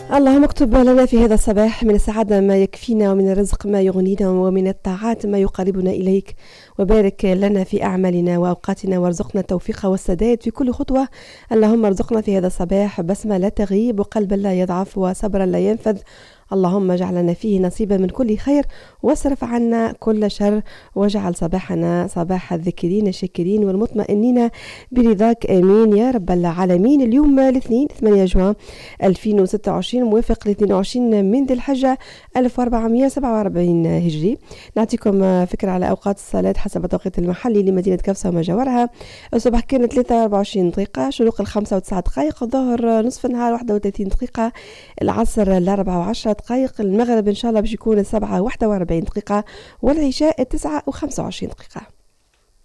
اللهم اكتب لنا في هذا الصباح من السعادة ما يكفينا، ومن الرزق ما يغنينا، ومن الطاعات ما يقربنا إليك، وبارك لنا في أعمالنا وأوقاتنا، وارزقنا التوفيق والسداد في كل خطوة. اللهم ارزقنا في هذا الصباح بسمة لا تغيب، وقلبا لا يضعف، وصبرا لا ينفذ. اللهم اجعل لنا فيه نصيبا من كل خير، واصرف عنا كل شر، واجعل صباحنا صباح الذاكرين الشاكرين والمطمئنين برضاك. آمين يا رب العالمين. اليوم الاثنين 8 جوان 2026 موافق ل 22 من ذي الحجة 1447 هجري. نعطيكم فكرة على أوقات الصلاة حسب التوقيت المحلي لمدينة كفصة وما جاورها. الصبح كان 23 دقيقة، شروق 5 و9 دقائق، الظهر نصف النهار 31 دقيقة، العصر 4 و10 دقائق، المغرب إن شاء الله باش يكون 7 و41 دقيقة، والعشاء 9 و25 دقيقة.